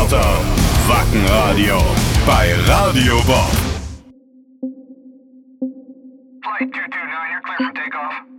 Reporter. Wackenradio bei Radio Bob. Flight 229, you're clear for takeoff.